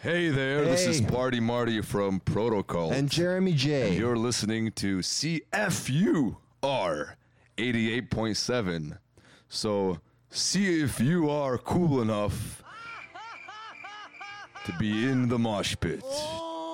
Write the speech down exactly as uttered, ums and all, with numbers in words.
Hey there, this is Hey. Party Marty from Protocol. And Jeremy J. And you're listening to C F U R eighty-eight point seven. So see if you are cool enough to be in the mosh pit.